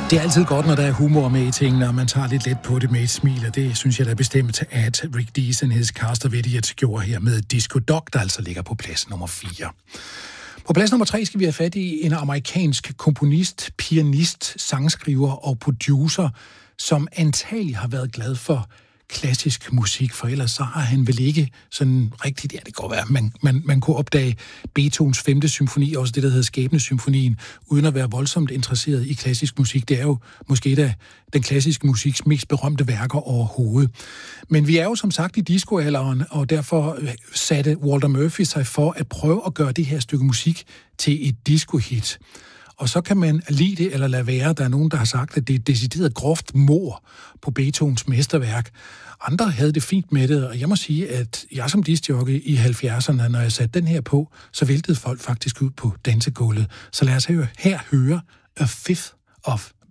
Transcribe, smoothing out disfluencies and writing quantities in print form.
Det er altid godt, når der er humor med i tingene, og man tager lidt let på det med et smil, og det synes jeg da bestemt, at Rick Dees and his Cast of Idiots gjorde her med Disco Dog, der altså ligger på plads nummer 4. På plads nummer 3 skal vi have fat i en amerikansk komponist, pianist, sangskriver og producer, som antagelig har været glad for klassisk musik, for ellers så har han vel ikke sådan rigtigt, ja det kan godt være, man kunne opdage Beethovens 5. symfoni, også det der hedder Skæbnesymfonien, uden at være voldsomt interesseret i klassisk musik. Det er jo måske et af den klassiske musiks mest berømte værker overhovedet. Men vi er jo som sagt i discoalderen, og derfor satte Walter Murphy sig for at prøve at gøre det her stykke musik til et disco-hit. Og så kan man lide det eller lade være. Der er nogen, der har sagt, at det er et decideret groft mord på Beethovens mesterværk. Andre havde det fint med det, og jeg må sige, at jeg som discjockey i 70'erne, når jeg satte den her på, så væltede folk faktisk ud på dansegulvet. Så lad os her høre A Fifth of